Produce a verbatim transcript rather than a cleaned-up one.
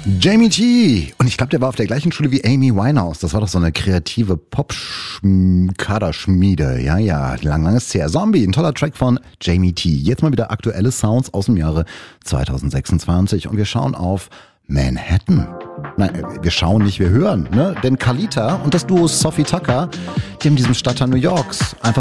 Jamie T. Und ich glaube, der war auf der gleichen Schule wie Amy Winehouse. Das war doch so eine kreative Pop-Kaderschmiede. Ja, ja, lang, lang ist her. Zombie, ein toller Track von Jamie T. Jetzt mal wieder aktuelle Sounds aus dem Jahre zwanzig sechsundzwanzig. Und wir schauen auf Manhattan. Nein, wir schauen nicht, wir hören, ne? Denn Kalita und das Duo Sophie Tucker, die haben diesen Stadtteil New Yorks einfach